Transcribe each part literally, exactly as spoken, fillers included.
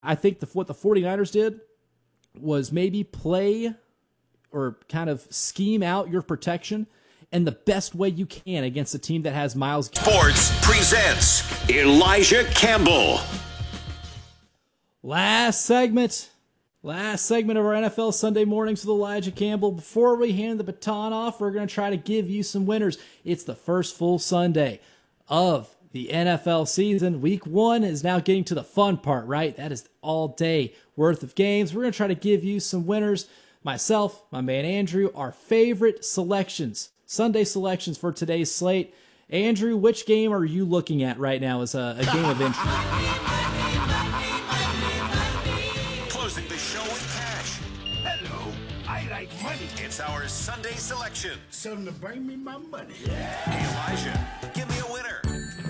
I think the, what the 49ers did was maybe play or kind of scheme out your protection in the best way you can against a team that has Myles. Sports presents Elijah Campbell. Last segment. Last segment of our N F L Sunday Mornings with Elijah Campbell. Before we hand the baton off, we're going to try to give you some winners. It's the first full Sunday of the N F L season. Week one is now getting to the fun part, right? That is all day worth of games. We're going to try to give you some winners. Myself, my man Andrew, our favorite selections, Sunday selections for today's slate. Andrew, which game are you looking at right now as a, a game of interest? Closing the show with cash. Hello, I like money. It's our Sunday selection. Something to bring me my money. Hey, Elijah, give me a winner.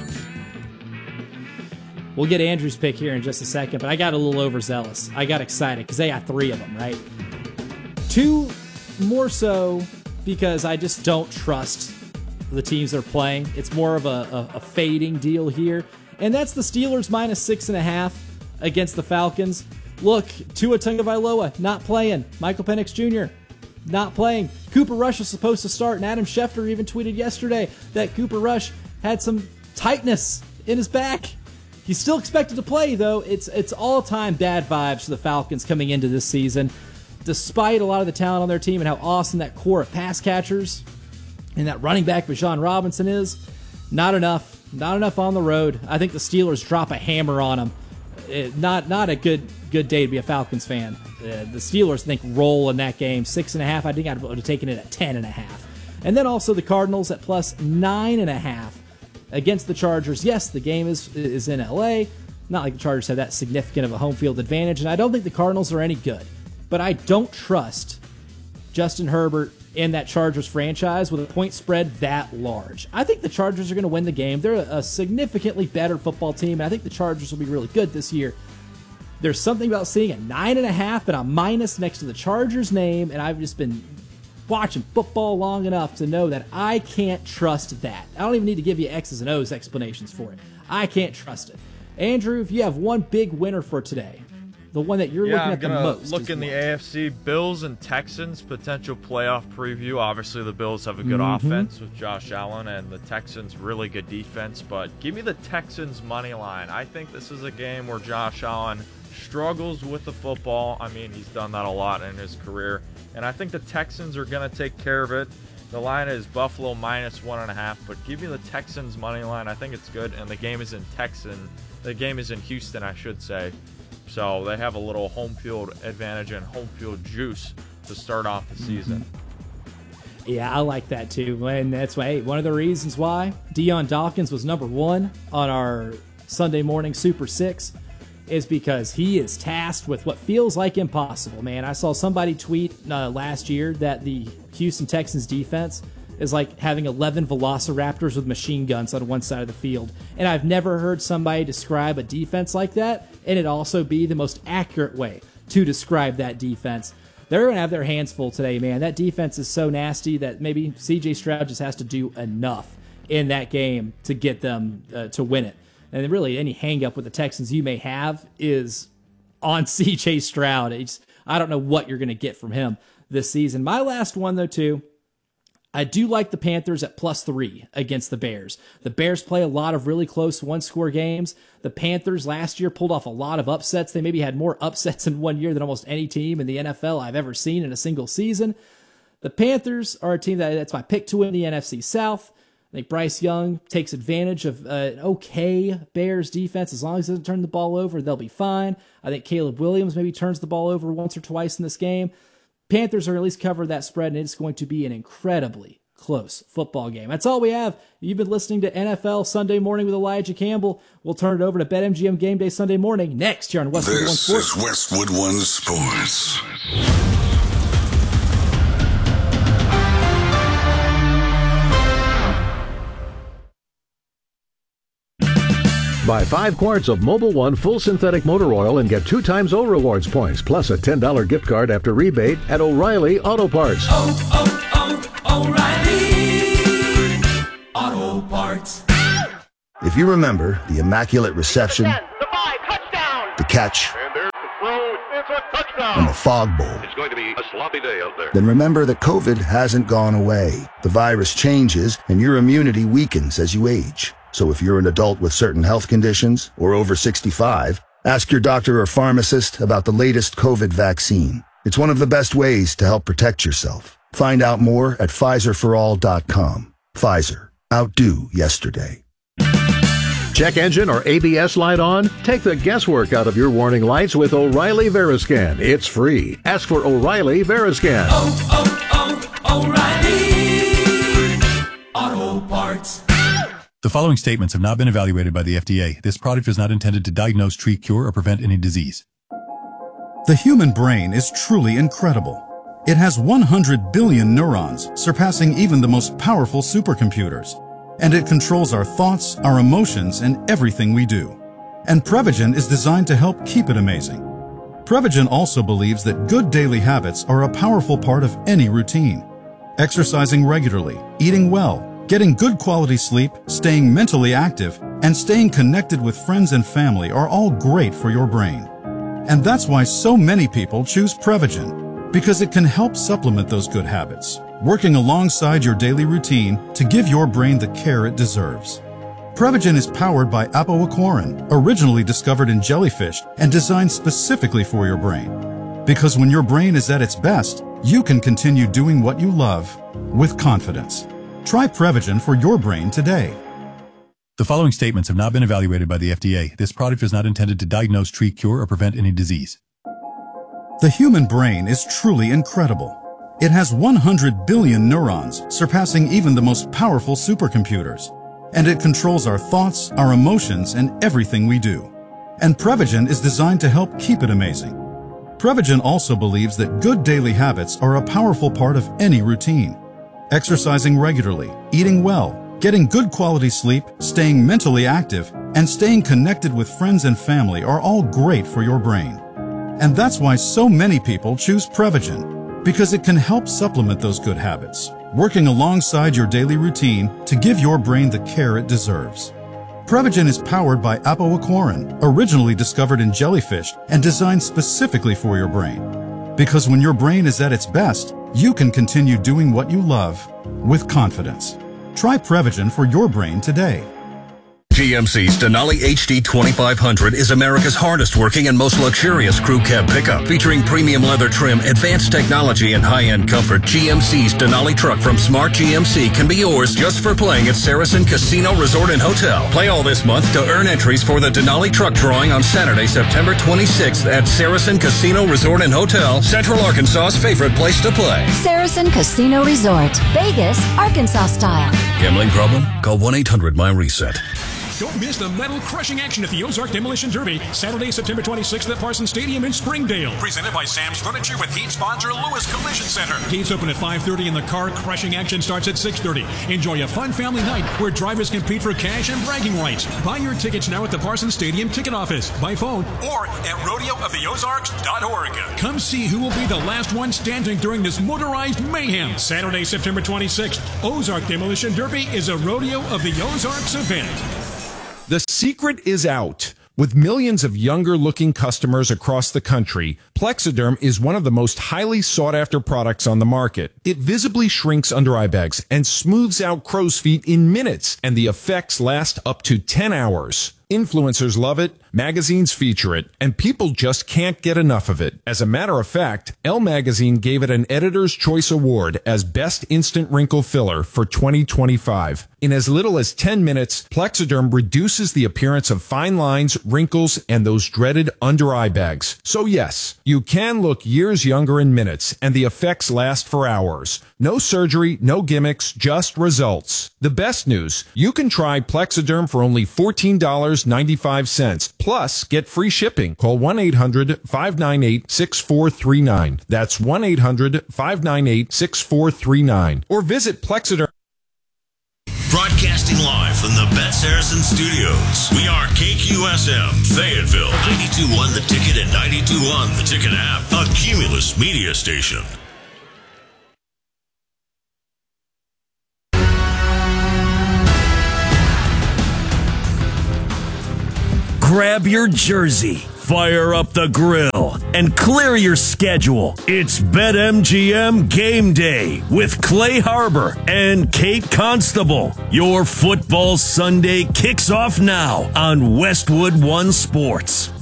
We'll get Andrew's pick here in just a second, but I got a little overzealous. I got excited because they got three of them, right? Two more so because I just don't trust the teams they're playing. It's more of a, a, a fading deal here. And that's the Steelers minus six and a half against the Falcons. Look, Tua Tagovailoa not playing. Michael Penix Junior not playing. Cooper Rush is supposed to start, and Adam Schefter even tweeted yesterday that Cooper Rush had some tightness in his back. He's still expected to play, though. It's it's all-time bad vibes for the Falcons coming into this season. Despite a lot of the talent on their team and how awesome that core of pass catchers and that running back Bijan Robinson is, not enough. Not enough on the road. I think the Steelers drop a hammer on them. It, not not a good good day to be a Falcons fan. Uh, the Steelers, I think, roll in that game. Six and a half. I think I would have taken it at ten and a half. And then also the Cardinals at plus nine and a half against the Chargers. Yes, the game is is in L A. Not like the Chargers have that significant of a home field advantage, and I don't think the Cardinals are any good. But I don't trust Justin Herbert in that Chargers franchise with a point spread that large. I think the Chargers are going to win the game. They're a significantly better football team, and I think the Chargers will be really good this year. There's something about seeing a nine and a half and a minus next to the Chargers name, and I've just been watching football long enough to know that I can't trust that. I don't even need to give you X's and O's explanations for it. I can't trust it. Andrew, if you have one big winner for today, the one that you're yeah, looking I'm at the gonna most. Look in what? the A F C, Bills and Texans potential playoff preview. Obviously, the Bills have a good mm-hmm. offense with Josh Allen, and the Texans really good defense. But give me the Texans money line. I think this is a game where Josh Allen struggles with the football. I mean, he's done that a lot in his career, and I think the Texans are going to take care of it. The line is Buffalo minus one and a half, but give me the Texans money line. I think it's good, and the game is in Texan. The game is in Houston, I should say. So they have a little home field advantage and home field juice to start off the season. Yeah, I like that too. And that's why, hey, one of the reasons why Deion Dawkins was number one on our Sunday morning Super Six is because he is tasked with what feels like impossible, man. I saw somebody tweet uh, last year that the Houston Texans defense is like having eleven velociraptors with machine guns on one side of the field. And I've never heard somebody describe a defense like that, and it also be the most accurate way to describe that defense. They're going to have their hands full today, man. That defense is so nasty that maybe C J Stroud just has to do enough in that game to get them uh, to win it. And really, any hang-up with the Texans you may have is on C J Stroud. It's, I don't know what you're going to get from him this season. My last one, though, too, I do like the Panthers at plus three against the Bears. The Bears play a lot of really close one-score games. The Panthers last year pulled off a lot of upsets. They maybe had more upsets in one year than almost any team in the N F L I've ever seen in a single season. The Panthers are a team that that's my pick to win the N F C South. I think Bryce Young takes advantage of uh, an okay Bears defense. As long as he doesn't turn the ball over, they'll be fine. I think Caleb Williams maybe turns the ball over once or twice in this game. Panthers are at least cover that spread, and it's going to be an incredibly close football game. That's all we have. You've been listening to N F L Sunday Morning with Elijah Campbell. We'll turn it over to BetMGM Game Day Sunday Morning next here on Westwood One Sports. This is Westwood One Sports. Buy five quarts of Mobil One full synthetic motor oil and get two times O Rewards points, plus a ten dollars gift card after rebate at O'Reilly Auto Parts. Oh, oh, oh, O'Reilly Auto Parts. If you remember the immaculate reception, the five, touchdown. the catch, throw. It's a touchdown. And the fog bowl. It's going to be a sloppy day out there. Then remember that COVID hasn't gone away. The virus changes and your immunity weakens as you age. So if you're an adult with certain health conditions or over sixty-five, ask your doctor or pharmacist about the latest COVID vaccine. It's one of the best ways to help protect yourself. Find out more at Pfizer for all dot com. Pfizer. Outdo yesterday. Check engine or A B S light on? Take the guesswork out of your warning lights with O'Reilly Veriscan. It's free. Ask for O'Reilly Veriscan. Oh, oh, oh, O'Reilly Auto Parts. The following statements have not been evaluated by the F D A. This product is not intended to diagnose, treat, cure, or prevent any disease. The human brain is truly incredible. It has one hundred billion neurons, surpassing even the most powerful supercomputers. And it controls our thoughts, our emotions, and everything we do. And Prevagen is designed to help keep it amazing. Prevagen also believes that good daily habits are a powerful part of any routine. Exercising regularly, eating well, getting good quality sleep, staying mentally active, and staying connected with friends and family are all great for your brain. And that's why so many people choose Prevagen, because it can help supplement those good habits, working alongside your daily routine to give your brain the care it deserves. Prevagen is powered by apoaquarin, originally discovered in jellyfish and designed specifically for your brain. Because when your brain is at its best, you can continue doing what you love with confidence. Try Prevagen for your brain today. The following statements have not been evaluated by the F D A. This product is not intended to diagnose, treat, cure, or prevent any disease. The human brain is truly incredible. It has one hundred billion neurons, surpassing even the most powerful supercomputers. And it controls our thoughts, our emotions, and everything we do. And Prevagen is designed to help keep it amazing. Prevagen also believes that good daily habits are a powerful part of any routine. Exercising regularly, eating well, getting good quality sleep, staying mentally active, and staying connected with friends and family are all great for your brain. And that's why so many people choose Prevagen, because it can help supplement those good habits, working alongside your daily routine to give your brain the care it deserves. Prevagen is powered by apoaquarin, originally discovered in jellyfish and designed specifically for your brain. Because when your brain is at its best, you can continue doing what you love with confidence. Try Prevagen for your brain today. G M C's Denali H D twenty-five hundred is America's hardest working and most luxurious crew cab pickup. Featuring premium leather trim, advanced technology, and high-end comfort, G M C's Denali truck from Smart G M C can be yours just for playing at Saracen Casino Resort and Hotel. Play all this month to earn entries for the Denali truck drawing on Saturday, September twenty-sixth at Saracen Casino Resort and Hotel, Central Arkansas's favorite place to play. Saracen Casino Resort, Vegas, Arkansas style. Gambling problem? Call one eight hundred my reset. Don't miss the metal-crushing action at the Ozark Demolition Derby, Saturday, September twenty-sixth at Parsons Stadium in Springdale. Presented by Sam's Furniture with heat sponsor Lewis Collision Center. Gates open at five thirty and the car-crushing action starts at six thirty. Enjoy a fun family night where drivers compete for cash and bragging rights. Buy your tickets now at the Parsons Stadium ticket office, by phone, or at rodeo of the ozarks dot org. Come see who will be the last one standing during this motorized mayhem. Saturday, September twenty-sixth, Ozark Demolition Derby is a Rodeo of the Ozarks event. The secret is out. With millions of younger-looking customers across the country, Plexiderm is one of the most highly sought-after products on the market. It visibly shrinks under-eye bags and smooths out crow's feet in minutes, and the effects last up to ten hours. Influencers love it, magazines feature it, and people just can't get enough of it. As a matter of fact, Elle Magazine gave it an Editor's Choice Award as Best Instant Wrinkle Filler for twenty twenty-five. In as little as ten minutes, Plexiderm reduces the appearance of fine lines, wrinkles, and those dreaded under-eye bags. So yes, you can look years younger in minutes, and the effects last for hours. No surgery, no gimmicks, just results. The best news, you can try Plexiderm for only fourteen dollars and ninety-five cents. Plus, get free shipping. Call one eight hundred five nine eight six four three nine. That's one eight hundred five nine eight six four three nine. Or visit Plexiderm. Broadcasting live from the Bet Saracen Studios. We are K Q S M, Fayetteville, ninety-two point one The Ticket and ninety-two point one The Ticket app, a Cumulus media station. Grab your jersey, Fire up the grill and clear your schedule. It's BetMGM Game Day with Clay Harbor and Kate Constable. Your football Sunday kicks off now on Westwood One Sports.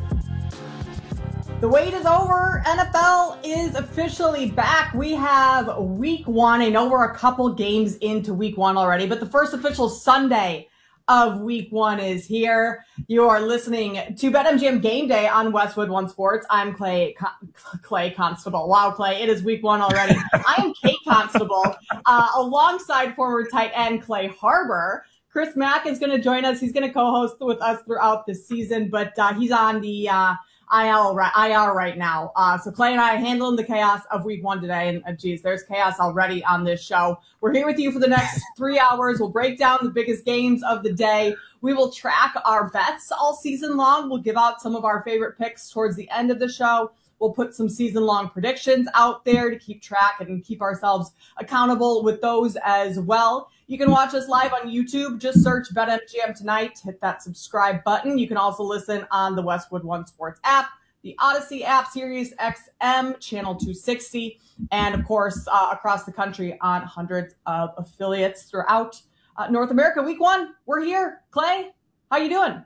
The wait is over. N F L is officially back. We have week one. I know we're a couple games into week one already, but the first official Sunday of week one is here. You are listening to BetMGM Game Day on Westwood One Sports. I'm Clay Con- Clay Constable. Wow, Clay, it is week one already. I am Kate Constable, uh, alongside former tight end Clay Harbor. Chris Mack is going to join us. He's going to co-host with us throughout the season, but uh, he's on the uh, I L, I R right now. Uh, so Clay and I are handling the chaos of week one today. And uh, geez, there's chaos already on this show. We're here with you for the next three hours. We'll break down the biggest games of the day. We will track our bets all season long. We'll give out some of our favorite picks towards the end of the show. We'll put some season-long predictions out there to keep track and keep ourselves accountable with those as well. You can watch us live on YouTube. Just search BetMGM Tonight. Hit that subscribe button. You can also listen on the Westwood One Sports app, the Odyssey app, Sirius X M, Channel two sixty, and, of course, uh, across the country on hundreds of affiliates throughout uh, North America. Week one, we're here. Clay, how you doing?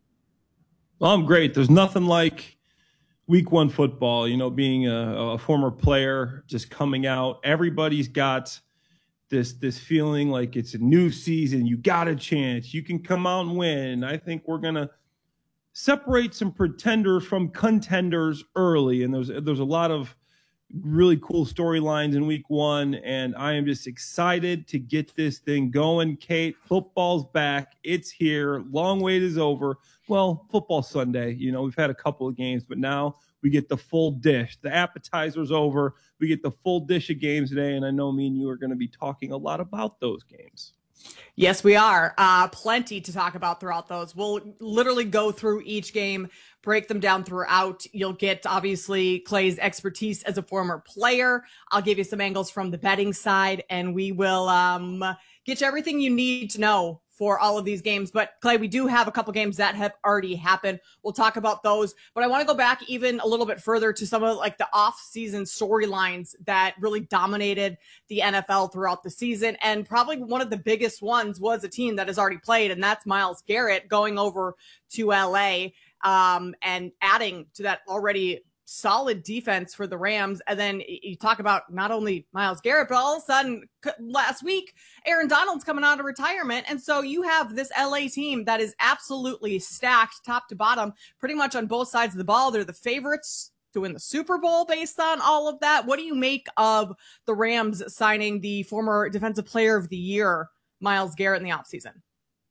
Well, I'm great. There's nothing like week one football, you know, being a, a former player, just coming out. Everybody's got this this feeling like it's a new season. You got a chance. You can come out and win. I think we're going to separate some pretenders from contenders early. And there's there's a lot of really cool storylines in week one. And I am just excited to get this thing going. Kate, football's back. It's here. Long wait is over. Well, football Sunday, you know, we've had a couple of games, but now we get the full dish. The appetizer's over. We get the full dish of games today, and I know me and you are going to be talking a lot about those games. Yes, we are. Uh, plenty to talk about throughout those. We'll literally go through each game, break them down throughout. You'll get, obviously, Clay's expertise as a former player. I'll give you some angles from the betting side, and we will um, get you everything you need to know for all of these games. But Clay, we do have a couple games that have already happened. We'll talk about those, but I want to go back even a little bit further to some of like the off-season storylines that really dominated the N F L throughout the season. And probably one of the biggest ones was a team that has already played, and that's Myles Garrett going over to L A um, and adding to that already solid defense for the Rams. And then you talk about not only Myles Garrett, but all of a sudden last week, Aaron Donald's coming out of retirement. And so you have this L A team that is absolutely stacked top to bottom, pretty much on both sides of the ball. They're the favorites to win the Super Bowl based on all of that. What do you make of the Rams signing the former Defensive Player of the Year, Myles Garrett, in the offseason?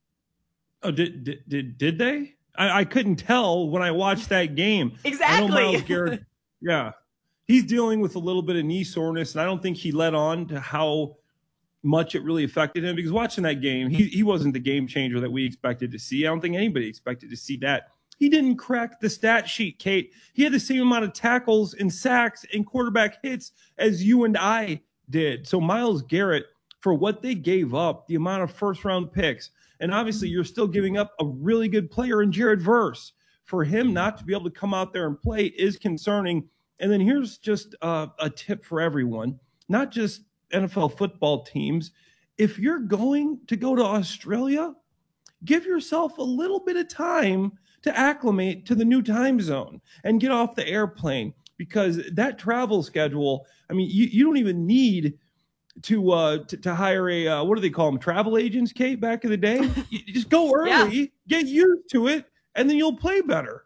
Oh, did, did, did, did they? I, I couldn't tell when I watched that game. Exactly. I know Myles Garrett, yeah, he's dealing with a little bit of knee soreness, and I don't think he let on to how much it really affected him, because watching that game, he, he wasn't the game changer that we expected to see. I don't think anybody expected to see that. He didn't crack the stat sheet, Kate. He had the same amount of tackles and sacks and quarterback hits as you and I did. So Myles Garrett, for what they gave up, the amount of first-round picks, and obviously you're still giving up a really good player in Jared Verse. For him not to be able to come out there and play is concerning. And then here's just uh, a tip for everyone, not just N F L football teams. If you're going to go to Australia, give yourself a little bit of time to acclimate to the new time zone and get off the airplane, because that travel schedule, I mean, you, you don't even need to, uh, to to hire a, uh, what do they call them, travel agents, Kate, back in the day. You just go early, yeah. Get used to it, and then you'll play better.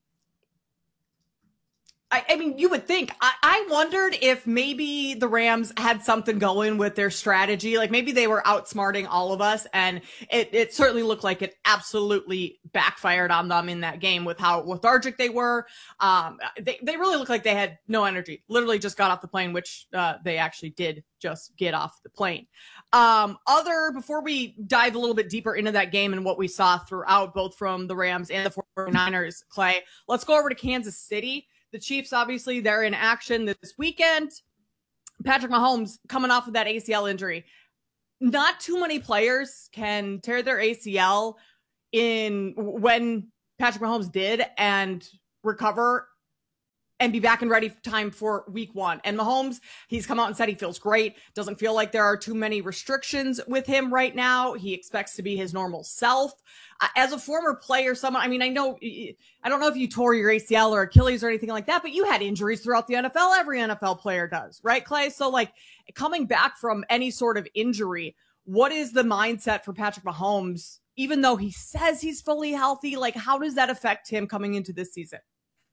I, I mean, you would think. I, I wondered if maybe the Rams had something going with their strategy. Like maybe they were outsmarting all of us, and it, it certainly looked like it absolutely backfired on them in that game with how lethargic they were. Um, they, they really looked like they had no energy, literally just got off the plane, which uh, they actually did just get off the plane. Um, other, before we dive a little bit deeper into that game and what we saw throughout, both from the Rams and the 49ers, Clay, let's go over to Kansas City. The Chiefs, obviously, they're in action this weekend. Patrick Mahomes coming off of that A C L injury. Not too many players can tear their A C L in when Patrick Mahomes did and recover and be back and ready time for week one. And Mahomes, he's come out and said he feels great. Doesn't feel like there are too many restrictions with him right now. He expects to be his normal self. Uh, as a former player, someone, I mean, I know, I don't know if you tore your A C L or Achilles or anything like that, but you had injuries throughout the N F L. Every N F L player does, right, Clay? So like coming back from any sort of injury, what is the mindset for Patrick Mahomes, even though he says he's fully healthy? Like, how does that affect him coming into this season?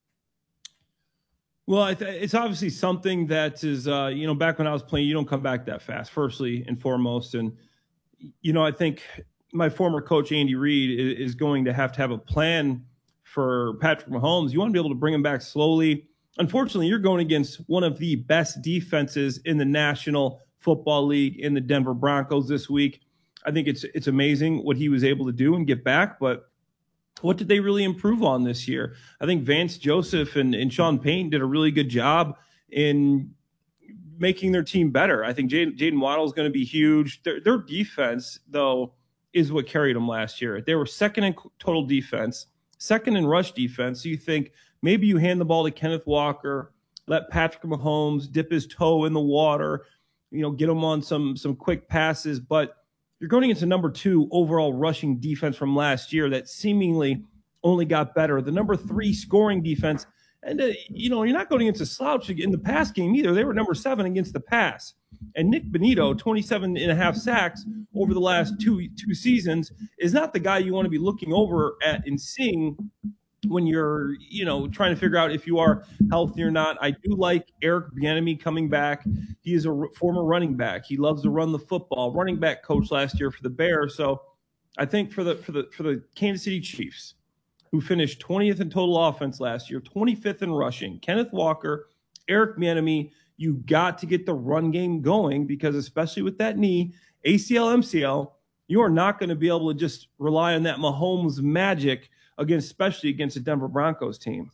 Well, it's obviously something that is, uh, you know, back when I was playing, you don't come back that fast, firstly and foremost. And, you know, I think my former coach, Andy Reid, is going to have to have a plan for Patrick Mahomes. You want to be able to bring him back slowly. Unfortunately, you're going against one of the best defenses in the National Football League in the Denver Broncos this week. I think it's it's amazing what he was able to do and get back, but what did they really improve on this year? I think Vance Joseph and, and Sean Payton did a really good job in making their team better. I think Jayden, Jayden Waddle is going to be huge. Their, their defense, though, is what carried them last year. They were second in total defense, second in rush defense. So you think maybe you hand the ball to Kenneth Walker, let Patrick Mahomes dip his toe in the water, you know, get him on some some quick passes, but you're going against a number two overall rushing defense from last year that seemingly only got better. The number three scoring defense. And, uh, you know, you're not going against a slouch in the pass game either. They were number seven against the pass. And Nick Bonito, twenty-seven and a half sacks over the last two two seasons, is not the guy you want to be looking over at and seeing when you're, you know, trying to figure out if you are healthy or not. I do like Eric Bieniemy coming back. He is a r- former running back. He loves to run the football. Running back coach last year for the Bears. So I think for the for the for the Kansas City Chiefs, who finished twentieth in total offense last year, twenty-fifth in rushing, Kenneth Walker, Eric Bieniemy, you got to get the run game going, because especially with that knee, A C L, M C L, you are not going to be able to just rely on that Mahomes magic against, especially against the Denver Broncos team.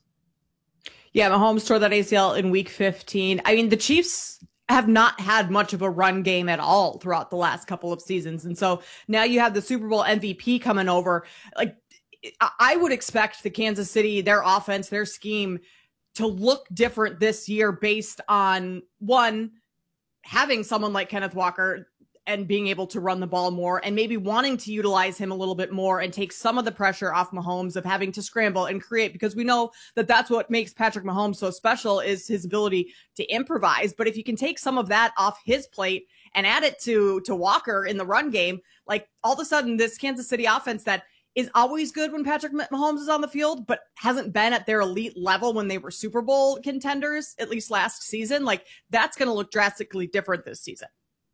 Yeah, Mahomes tore that A C L in week fifteen. I mean, the Chiefs have not had much of a run game at all throughout the last couple of seasons. And so now you have the Super Bowl M V P coming over. Like, I would expect the Kansas City, their offense, their scheme to look different this year based on, one, having someone like Kenneth Walker and being able to run the ball more, and maybe wanting to utilize him a little bit more and take some of the pressure off Mahomes of having to scramble and create, because we know that that's what makes Patrick Mahomes so special, is his ability to improvise. But if you can take some of that off his plate and add it to, to Walker in the run game, like all of a sudden this Kansas City offense that is always good when Patrick Mahomes is on the field, but hasn't been at their elite level when they were Super Bowl contenders, at least last season, like that's going to look drastically different this season.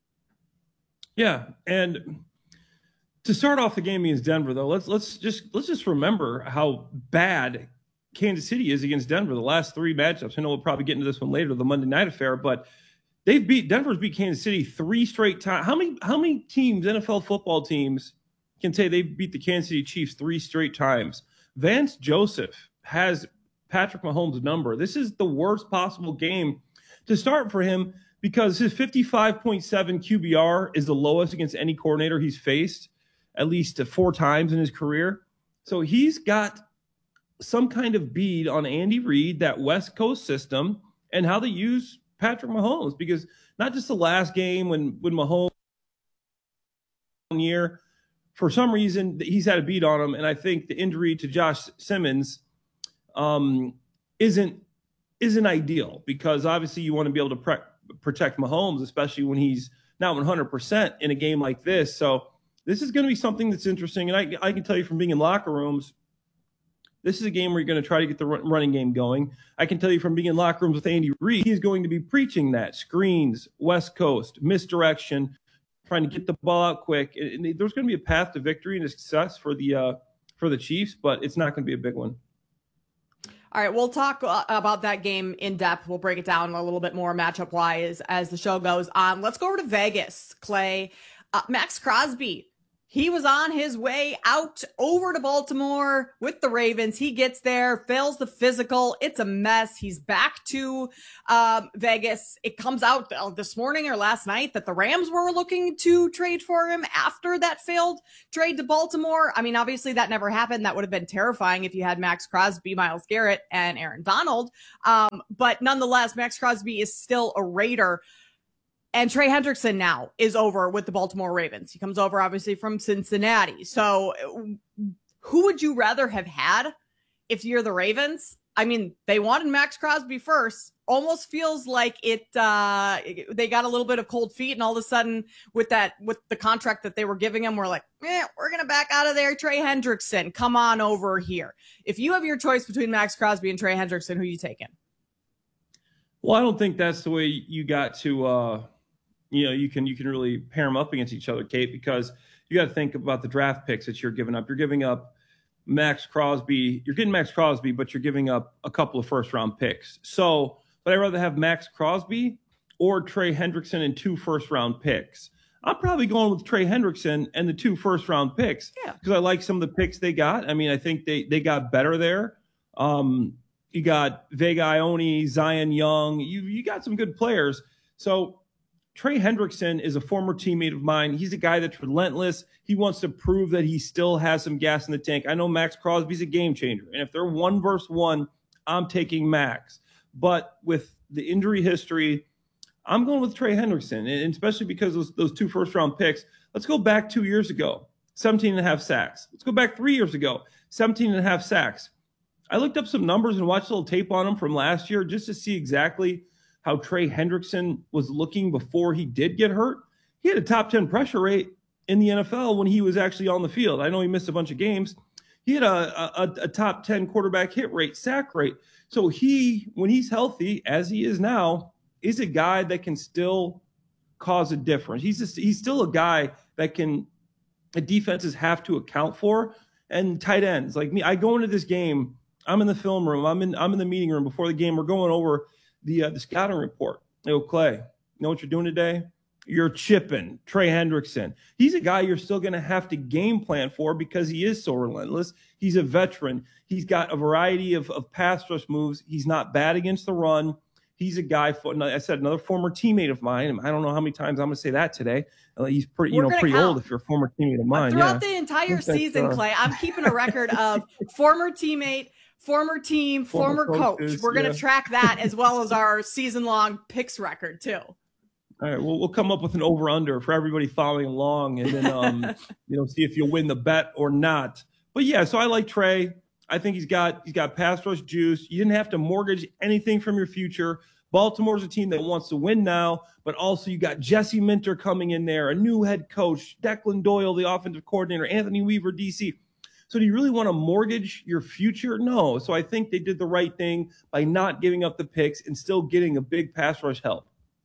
Yeah, and to start off the game against Denver, though, let's let's just let's just remember how bad Kansas City is against Denver. The last three matchups. I know we'll probably get into this one later, the Monday night affair, but they've beat Denver's beat Kansas City three straight times. How many how many teams, N F L football teams, can say they beat the Kansas City Chiefs three straight times? Vance Joseph has Patrick Mahomes' number. This is the worst possible game to start for him, because his fifty-five point seven Q B R is the lowest against any coordinator he's faced, at least four times in his career. So he's got some kind of bead on Andy Reid, that West Coast system, and how they use Patrick Mahomes. Because not just the last game when, when Mahomes year, for some reason he's had a beat on him, and I think the injury to Josh Simmons um, isn't isn't ideal, because obviously you want to be able to pre- protect Mahomes, especially when he's not one hundred percent in a game like this. So this is going to be something that's interesting. And I, I can tell you from being in locker rooms, this is a game where you're going to try to get the running game going. I can tell you from being in locker rooms with Andy Reid, he's going to be preaching that. Screens, West Coast, misdirection, trying to get the ball out quick. And there's going to be a path to victory and success for the uh, for the Chiefs, but it's not going to be a big one. All right, we'll talk uh, about that game in depth. We'll break it down a little bit more matchup-wise as the show goes on. Let's go over to Vegas, Clay. Uh, Max Crosby He was on his way out over to Baltimore with the Ravens. He gets there, fails the physical. It's a mess. He's back to um, Vegas. It comes out this morning or last night that the Rams were looking to trade for him after that failed trade to Baltimore. I mean, obviously that never happened. That would have been terrifying if you had Max Crosby, Myles Garrett, and Aaron Donald. Um, but nonetheless, Max Crosby is still a Raider. And Trey Hendrickson now is over with the Baltimore Ravens. He comes over, obviously, from Cincinnati. So who would you rather have had if you're the Ravens? I mean, they wanted Max Crosby first. Almost feels like it, uh, they got a little bit of cold feet, and all of a sudden with that, with the contract that they were giving him, we're like, eh, we're going to back out of there. Trey Hendrickson, come on over here. If you have your choice between Max Crosby and Trey Hendrickson, who are you taking? Well, I don't think that's the way you got to, uh, you know, you can you can really pair them up against each other, Kate, because you got to think about the draft picks that you're giving up. You're giving up Max Crosby. You're getting Max Crosby, but you're giving up a couple of first-round picks. So, but I'd rather have Max Crosby or Trey Hendrickson and two first-round picks. I'm probably going with Trey Hendrickson and the two first-round picks because yeah. I like some of the picks they got. I mean, I think they they got better there. Um, you got Vega Ione, Zion Young. You you got some good players. So Trey Hendrickson is a former teammate of mine. He's a guy that's relentless. He wants to prove that he still has some gas in the tank. I know Max Crosby's a game changer. And if they're one versus one, I'm taking Max. But with the injury history, I'm going with Trey Hendrickson, and especially because those, those two first-round picks. Let's go back two years ago, seventeen and a half sacks. Let's go back three years ago, seventeen and a half sacks. I looked up some numbers and watched a little tape on him from last year just to see exactly how Trey Hendrickson was looking before he did get hurt. He had a top ten pressure rate in the N F L when he was actually on the field. I know he missed a bunch of games. He had a, a, a top ten quarterback hit rate, sack rate. So he, when he's healthy, as he is now, is a guy that can still cause a difference. He's just, he's still a guy that can, the defenses have to account for. And tight ends like me, I go into this game, I'm in the film room, I'm in I'm in the meeting room before the game. We're going over the uh, the scouting report. Hey, oh, Clay, you know what you're doing today? You're chipping Trey Hendrickson. He's a guy you're still going to have to game plan for because he is so relentless. He's a veteran. He's got a variety of, of pass rush moves. He's not bad against the run. He's a guy, for, I said, another former teammate of mine. I don't know how many times I'm going to say that today. He's pretty, you We're know, pretty count. old if you're a former teammate of mine. Throughout yeah. the entire season, uh, Clay, I'm keeping a record of former teammate, former team, former, Former coach. coaches, We're going to yeah. track that as well as our season-long picks record, too. All right, well, we'll come up with an over-under for everybody following along, and then um, you know, see if you'll win the bet or not. But yeah, so I like Trey. I think he's got he's got pass rush juice. You didn't have to mortgage anything from your future. Baltimore's a team that wants to win now, but also you got Jesse Minter coming in there, a new head coach, Declan Doyle, the offensive coordinator, Anthony Weaver, D C. So do you really want to mortgage your future? No. So I think they did the right thing by not giving up the picks and still getting a big pass rush help.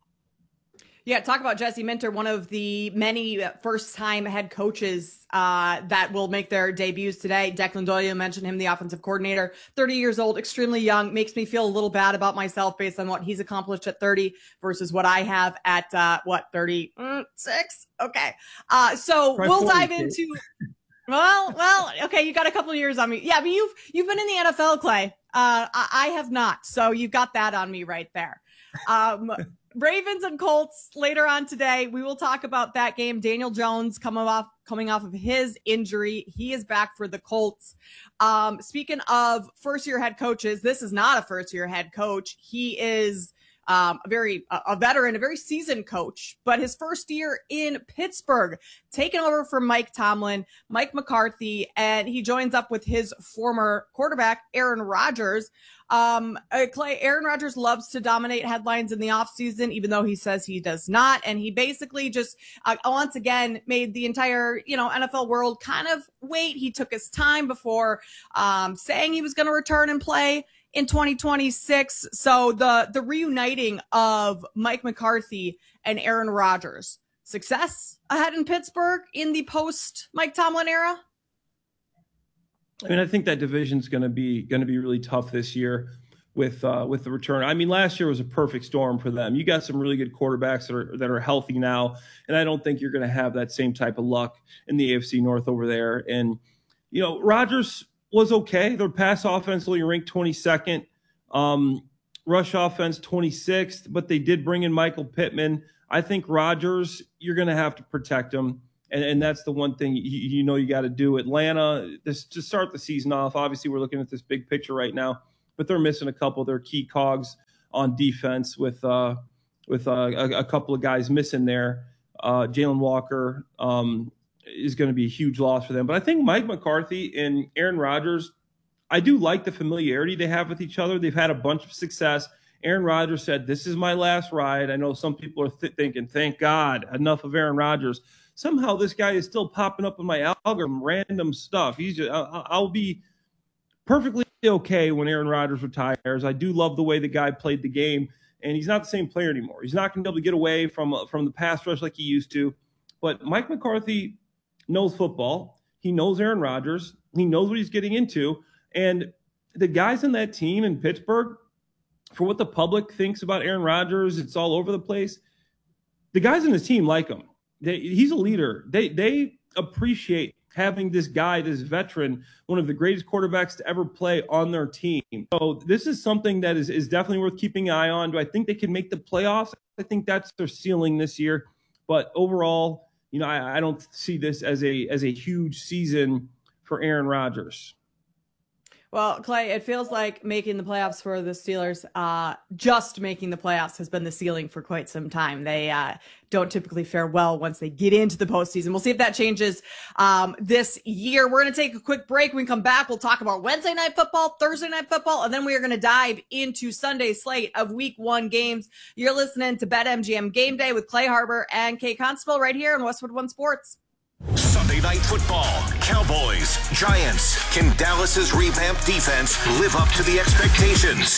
Yeah, talk about Jesse Minter, one of the many first-time head coaches uh, that will make their debuts today. Declan Doyle, mentioned him, the offensive coordinator, thirty years old, extremely young, makes me feel a little bad about myself based on what he's accomplished at thirty versus what I have at, uh, what, thirty-six? Okay. Uh, so Try we'll forty, dive Kate. into... Well, well, okay, you got a couple of years on me. Yeah, but you've you've been in the N F L, Clay. Uh, I, I have not, so you've got that on me right there. Um, Ravens and Colts later on today. We will talk about that game. Daniel Jones coming off coming off of his injury. He is back for the Colts. Um, speaking of first-year head coaches, this is not a first-year head coach. He is um, a very a veteran, a very seasoned coach, but his first year in Pittsburgh, taking over from Mike Tomlin, Mike McCarthy, and he joins up with his former quarterback, Aaron Rodgers. Um, uh, Clay, Aaron Rodgers loves to dominate headlines in the offseason, even though he says he does not. And he basically just, uh, once again, made the entire, you know, N F L world kind of wait. He took his time before, um, saying he was going to return and play in twenty twenty-six. So the, the reuniting of Mike McCarthy and Aaron Rodgers, success ahead in Pittsburgh in the post Mike Tomlin era. I mean, I think that division's going to be going to be really tough this year. with uh, with the return. I mean, last year was a perfect storm for them. You got some really good quarterbacks that are that are healthy now, and I don't think you're going to have that same type of luck in the A F C North over there. And you know, Rodgers was okay. Their pass offense only ranked twenty-second, um, rush offense twenty-sixth, but they did bring in Michael Pittman. I think Rodgers, you're going to have to protect him. And, and that's the one thing you, you know you got to do. Atlanta, this, to start the season off, obviously we're looking at this big picture right now, but they're missing a couple of their key cogs on defense with uh, with uh, a, a couple of guys missing there. Uh, Jalen Walker um, is going to be a huge loss for them. But I think Mike McCarthy and Aaron Rodgers, I do like the familiarity they have with each other. They've had a bunch of success. Aaron Rodgers said, this is my last ride. I know some people are th- thinking, thank God, enough of Aaron Rodgers. Somehow this guy is still popping up in my algorithm, random stuff. He's just, I'll be perfectly okay when Aaron Rodgers retires. I do love the way the guy played the game, and he's not the same player anymore. He's not going to be able to get away from, from the pass rush like he used to. But Mike McCarthy knows football. He knows Aaron Rodgers. He knows what he's getting into. And the guys in that team in Pittsburgh, for what the public thinks about Aaron Rodgers, it's all over the place. The guys in his team like him. They, he's a leader. They they appreciate having this guy, this veteran, one of the greatest quarterbacks to ever play on their team. So this is something that is, is definitely worth keeping an eye on. Do I think they can make the playoffs? I think that's their ceiling this year. But overall, you know, I, I don't see this as a as a huge season for Aaron Rodgers. Well, Clay, it feels like making the playoffs for the Steelers, uh, just making the playoffs has been the ceiling for quite some time. They uh, don't typically fare well once they get into the postseason. We'll see if that changes um, this year. We're going to take a quick break. When we come back, we'll talk about Wednesday night football, Thursday night football, and then we are going to dive into Sunday's slate of week one games. You're listening to BetMGM Game Day with Clay Harbor and Kate Constable right here on Westwood One Sports. Sunday Night Football, Cowboys, Giants. Can Dallas's revamped defense live up to the expectations?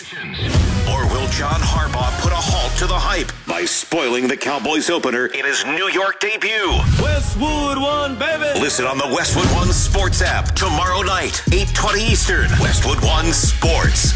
Or will John Harbaugh put a halt to the hype by spoiling the Cowboys opener in his New York debut? Westwood One, baby! Listen on the Westwood One Sports app tomorrow night, eight twenty Eastern. Westwood One Sports.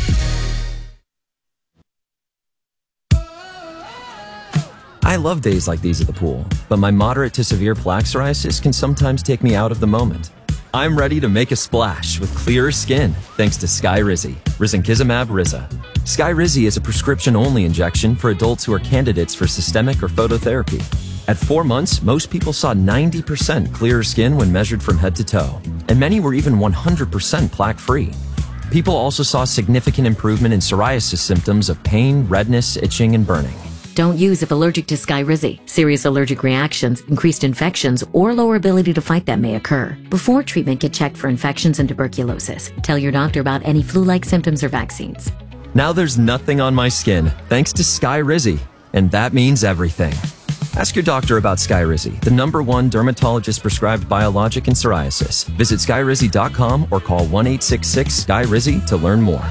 I love days like these at the pool, but my moderate to severe plaque psoriasis can sometimes take me out of the moment. I'm ready to make a splash with clearer skin thanks to Skyrizi, Risankizumab Riza. Skyrizi is a prescription-only injection for adults who are candidates for systemic or phototherapy. At four months, most people saw ninety percent clearer skin when measured from head to toe, and many were even one hundred percent plaque-free. People also saw significant improvement in psoriasis symptoms of pain, redness, itching, and burning. Don't use if allergic to Skyrizi. Serious allergic reactions, increased infections, or lower ability to fight them may occur. Before treatment, get checked for infections and tuberculosis. Tell your doctor about any flu-like symptoms or vaccines. Now there's nothing on my skin thanks to Skyrizi, and that means everything. Ask your doctor about Skyrizi, the number one dermatologist-prescribed biologic in psoriasis. Visit skyrizi dot com or call one eight six six Sky Rizi to learn more.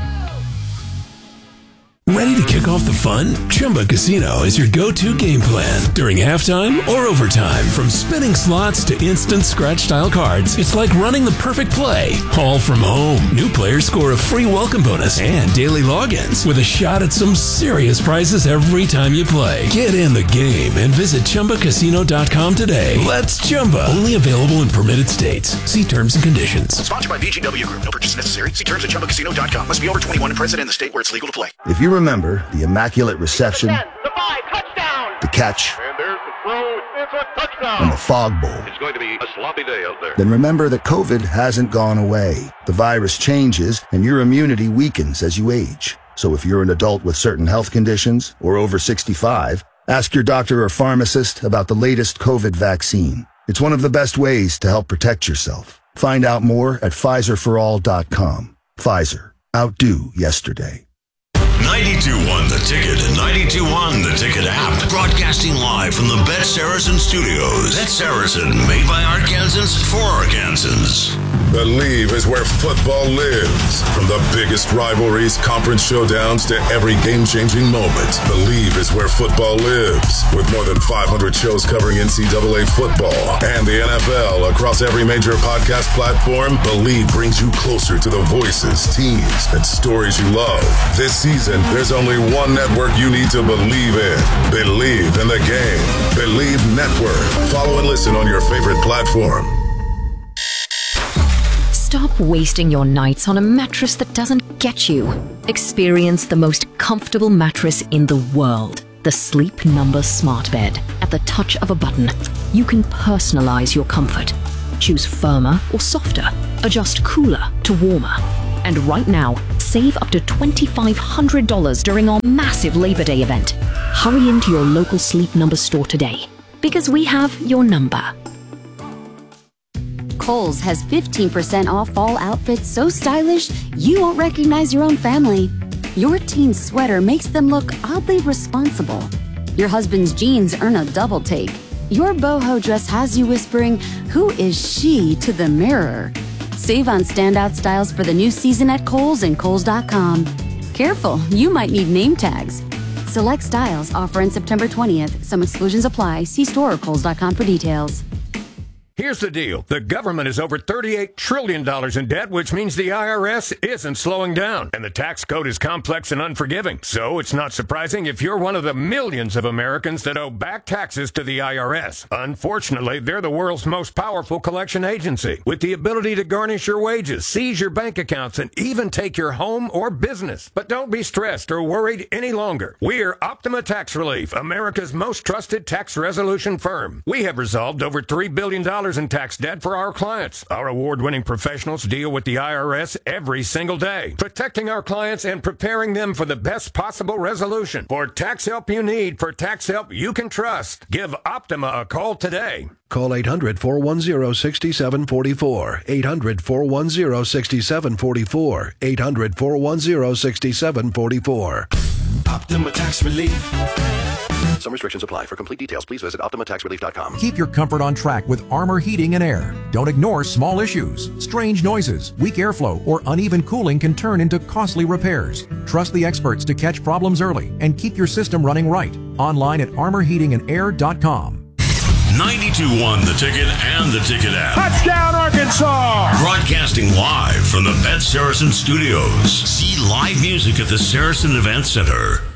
Ready to kick off the fun? Chumba Casino is your go-to game plan during halftime or overtime. From spinning slots to instant scratch-style cards, it's like running the perfect play, all from home. New players score a free welcome bonus and daily logins with a shot at some serious prizes every time you play. Get in the game and visit Chumba Casino dot com today. Let's Chumba. Only available in permitted states. See terms and conditions. Sponsored by V G W Group. No purchase necessary. See terms at Chumba Casino dot com. Must be over twenty-one and present in the state where it's legal to play. If you remember the immaculate reception, The five, touchdown! the catch, And there's the throw. It's a touchdown! and the fog bowl, It's going to be a sloppy day out there. then remember that COVID hasn't gone away. The virus changes and your immunity weakens as you age. So if you're an adult with certain health conditions or over sixty-five, ask your doctor or pharmacist about the latest COVID vaccine. It's one of the best ways to help protect yourself. Find out more at Pfizer for all dot com. Pfizer. Outdo yesterday. ninety-two one The Ticket and ninety-two one The Ticket app. Broadcasting live from the Bet Saracen studios. Bet Saracen, made by Arkansans for Arkansans. Believe is where football lives. From the biggest rivalries, conference showdowns, to every game-changing moment, Believe is where football lives. With more than five hundred shows covering N C double A football and the N F L across every major podcast platform, Believe brings you closer to the voices, teams, and stories you love. This season, there's only one network you need to believe in. Believe in the game. Believe Network. Follow and listen on your favorite platform. Stop wasting your nights on a mattress that doesn't get you. Experience the most comfortable mattress in the world. The Sleep Number Smart Bed. At the touch of a button, you can personalize your comfort. Choose firmer or softer. Adjust cooler to warmer. And right now, save up to twenty-five hundred dollars during our massive Labor Day event. Hurry into your local Sleep Number store today, because we have your number. Kohl's has fifteen percent off fall outfits so stylish you won't recognize your own family. Your teen's sweater makes them look oddly responsible. Your husband's jeans earn a double take. Your boho dress has you whispering, "Who is she?" to the mirror. Save on standout styles for the new season at Kohl's and Kohl's dot com. Careful, you might need name tags. Select styles offer in September twentieth. Some exclusions apply. See store or Kohl's dot com for details. Here's the deal. The government is over thirty-eight trillion dollars in debt, which means the I R S isn't slowing down. And the tax code is complex and unforgiving. So it's not surprising if you're one of the millions of Americans that owe back taxes to the I R S. Unfortunately, they're the world's most powerful collection agency, with the ability to garnish your wages, seize your bank accounts, and even take your home or business. But don't be stressed or worried any longer. We're Optima Tax Relief, America's most trusted tax resolution firm. We have resolved over three billion dollars in tax debt for our clients. Our award-winning professionals deal with the I R S every single day, protecting our clients and preparing them for the best possible resolution. For tax help you need, for tax help you can trust, give Optima a call today. Call eight hundred, four one zero, six seven four four. eight hundred, four one zero, six seven four four. eight hundred, four one zero, six seven four four. Optima Tax Relief. Some restrictions apply. For complete details, please visit Optima Tax Relief dot com. Keep your comfort on track with Armor Heating and Air. Don't ignore small issues. Strange noises, weak airflow, or uneven cooling can turn into costly repairs. Trust the experts to catch problems early and keep your system running right. Online at armor heating and air dot com. ninety-two one The Ticket and The Ticket app. Touchdown, Arkansas! Broadcasting live from the Bet Saracen studios. See live music at the Saracen Event Center.